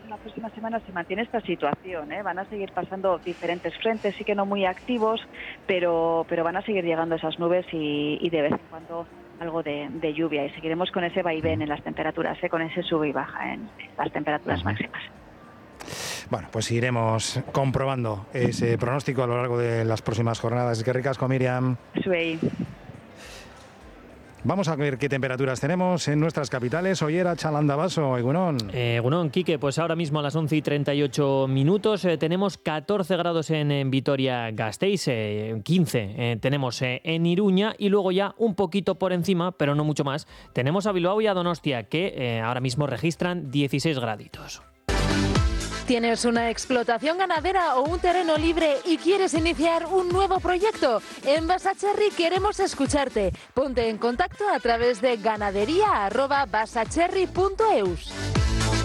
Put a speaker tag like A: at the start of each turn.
A: la próxima semana se mantiene esta situación, ¿eh? Van a seguir pasando diferentes frentes, sí que no muy activos, pero van a seguir llegando esas nubes y de vez en cuando algo de lluvia, y seguiremos con ese vaivén en las temperaturas, con ese sube y baja en las temperaturas máximas.
B: Bueno, pues iremos comprobando ese pronóstico a lo largo de las próximas jornadas. ¡Qué ricasco, Miriam!
A: Suey.
B: Vamos a ver qué temperaturas tenemos en nuestras capitales. Ollera, Chalandabaso, Egunon.
C: Egunon, Quique, pues ahora mismo a las 11:38 tenemos 14 grados en Vitoria-Gasteiz, 15 tenemos en Iruña, y luego ya un poquito por encima, pero no mucho más, tenemos a Bilbao y a Donostia, que ahora mismo registran 16 graditos.
D: ¿Tienes una explotación ganadera o un terreno libre y quieres iniciar un nuevo proyecto? En Basacherry queremos escucharte. Ponte en contacto a través de ganadería@basacherry.eus.